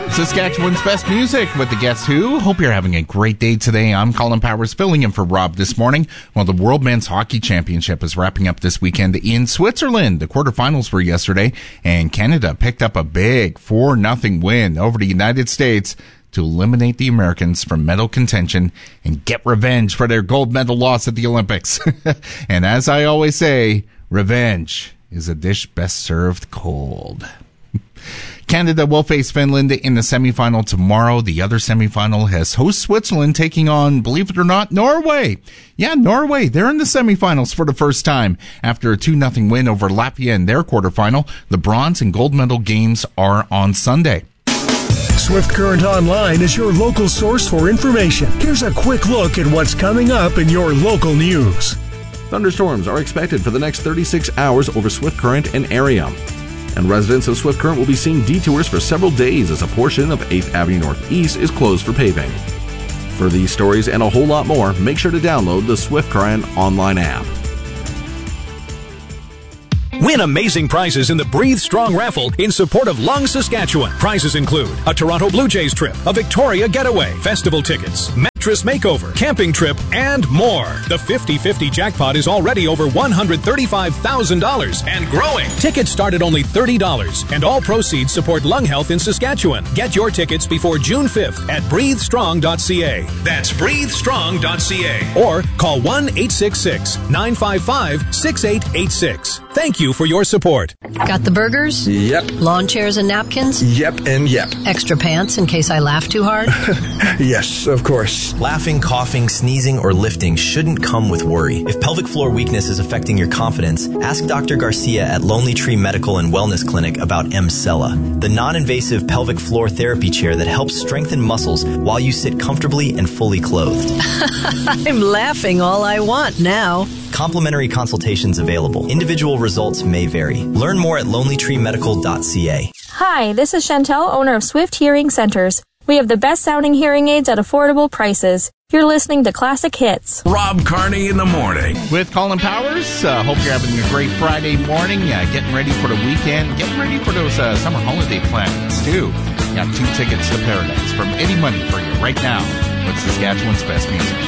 Saskatchewan's best music with the Guess Who. Hope you're having a great day today. I'm Colin Powers, filling in for Rob this morning. Well, the World Men's Hockey Championship is wrapping up this weekend in Switzerland. The quarterfinals were yesterday, and Canada picked up a big 4-0 win over the United States to eliminate the Americans from medal contention and get revenge for their gold medal loss at the Olympics. And as I always say, revenge is a dish best served cold. Canada will face Finland in the semifinal tomorrow. The other semifinal has host Switzerland taking on, believe it or not, Norway. Yeah, Norway. They're in the semifinals for the first time after a 2-0 win over Latvia in their quarterfinal. The bronze and gold medal games are on Sunday. Swift Current Online is your local source for information. Here's a quick look at what's coming up in your local news. Thunderstorms are expected for the next 36 hours over Swift Current and area. And residents of Swift Current will be seeing detours for several days as a portion of 8th Avenue Northeast is closed for paving. For these stories and a whole lot more, make sure to download the Swift Current online app. Win amazing prizes in the Breathe Strong raffle in support of Lung, Saskatchewan. Prizes include a Toronto Blue Jays trip, a Victoria getaway, festival tickets, mattress makeover, camping trip, and more. The 50-50 jackpot is already over $135,000 and growing. Tickets start at only $30, and all proceeds support lung health in Saskatchewan. Get your tickets before June 5th at breathestrong.ca. That's breathestrong.ca. Or call 1-866-955-6886. Thank you for your support. Got the burgers? Yep. Lawn chairs and napkins? Yep and yep. Extra pants in case I laugh too hard? Yes, of course. Laughing, coughing, sneezing, or lifting shouldn't come with worry. If pelvic floor weakness is affecting your confidence, ask Dr. Garcia at Lonely Tree Medical and Wellness Clinic about Emsella, the non-invasive pelvic floor therapy chair that helps strengthen muscles while you sit comfortably and fully clothed. I'm laughing all I want now. Complimentary consultations available. Individual results may vary. Learn more at lonelytreemedical.ca. Hi, this is Chantel, owner of Swift Hearing Centers. We have the best sounding hearing aids at affordable prices. You're listening to Classic Hits. Rob Carney in the morning. With Colin Powers. Hope you're having a great Friday morning. Getting ready for the weekend. Getting ready for those summer holiday plans, too. Got 2 tickets to paradise from Eddie Money for you right now with Saskatchewan's best music.